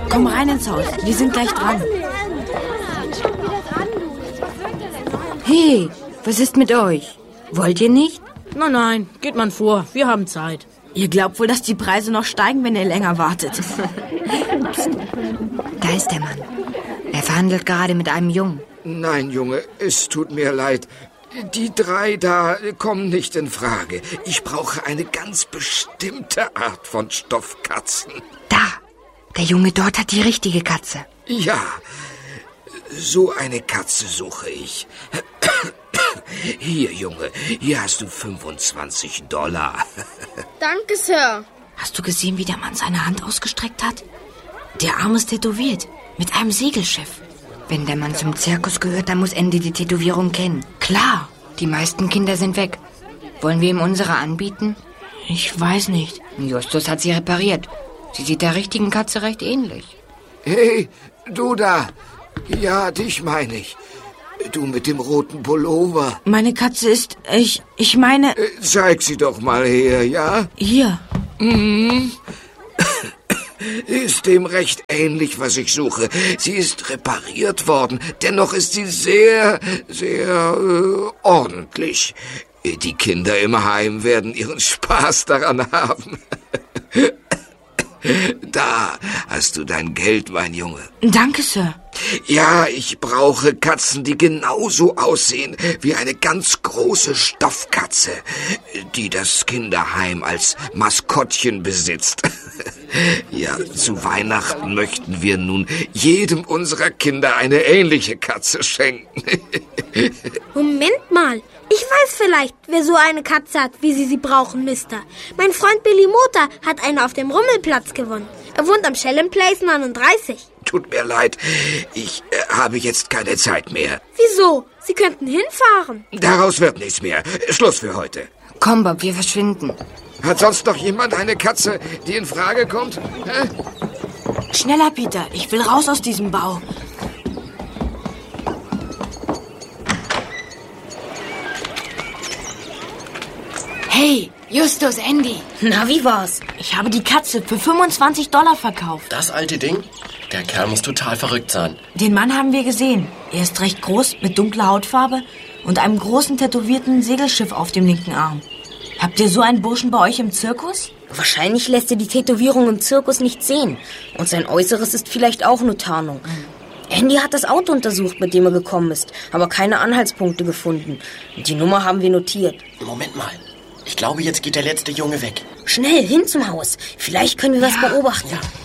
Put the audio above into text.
Komm rein ins Haus, wir sind gleich dran. Hey, was ist mit euch? Wollt ihr nicht? Nein, geht man vor, wir haben Zeit. Ihr glaubt wohl, dass die Preise noch steigen, wenn ihr länger wartet. Da ist der Mann. Er verhandelt gerade mit einem Jungen. Nein, Junge, es tut mir leid. Die 3 da kommen nicht in Frage. Ich brauche eine ganz bestimmte Art von Stoffkatzen. Da, der Junge dort hat die richtige Katze. Ja, so eine Katze suche ich. Hier, Junge, hier hast du $25. Danke, Sir. Hast du gesehen, wie der Mann seine Hand ausgestreckt hat? Der Arm ist tätowiert, mit einem Segelschiff. Wenn der Mann zum Zirkus gehört, dann muss Andy die Tätowierung kennen. Klar, die meisten Kinder sind weg. Wollen wir ihm unsere anbieten? Ich weiß nicht. Justus hat sie repariert. Sie sieht der richtigen Katze recht ähnlich. Hey, du da. Ja, dich meine ich. Du mit dem roten Pullover. Meine Katze ist... Ich meine... Zeig sie doch mal her, ja? Hier. Mhm. Ist dem recht ähnlich, was ich suche. Sie ist repariert worden. Dennoch ist sie sehr, sehr ordentlich. Die Kinder im Heim werden ihren Spaß daran haben. Da hast du dein Geld, mein Junge. Danke, Sir. Ja, ich brauche Katzen, die genauso aussehen wie eine ganz große Stoffkatze, die das Kinderheim als Maskottchen besitzt. Ja, zu Weihnachten möchten wir nun jedem unserer Kinder eine ähnliche Katze schenken. Moment mal. Ich weiß vielleicht, wer so eine Katze hat, wie Sie brauchen, Mister. Mein Freund Billy Motor hat eine auf dem Rummelplatz gewonnen. Er wohnt am Shellham Place 39. Tut mir leid, ich habe jetzt keine Zeit mehr. Wieso? Sie könnten hinfahren. Daraus wird nichts mehr. Schluss für heute. Komm, Bob, wir verschwinden. Hat sonst noch jemand eine Katze, die in Frage kommt? Hä? Schneller, Peter. Ich will raus aus diesem Bau. Hey, Justus, Andy. Na, wie war's? Ich habe die Katze für $25 verkauft. Das alte Ding? Der Kerl muss total verrückt sein. Den Mann haben wir gesehen. Er ist recht groß, mit dunkler Hautfarbe und einem großen tätowierten Segelschiff auf dem linken Arm. Habt ihr so einen Burschen bei euch im Zirkus? Wahrscheinlich lässt er die Tätowierung im Zirkus nicht sehen. Und sein Äußeres ist vielleicht auch nur Tarnung. Andy hat das Auto untersucht, mit dem er gekommen ist, aber keine Anhaltspunkte gefunden. Die Nummer haben wir notiert. Moment mal. Ich glaube, jetzt geht der letzte Junge weg. Schnell, hin zum Haus. Vielleicht können wir was beobachten. Ja.